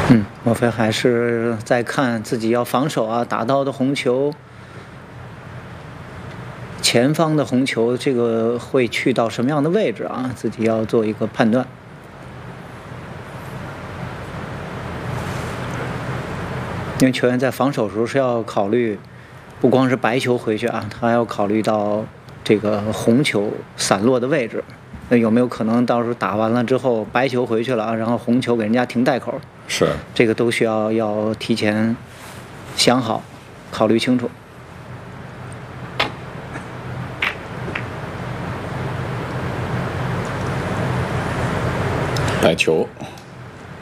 莫非还是在看自己要防守啊，打到的红球，前方的红球，这个会去到什么样的位置啊？自己要做一个判断。因为球员在防守的时候是要考虑，不光是白球回去啊，他还要考虑到这个红球散落的位置。那有没有可能到时候打完了之后，白球回去了啊，然后红球给人家停带口？ 是， 这个都需要提前想好，考虑清楚。 白球。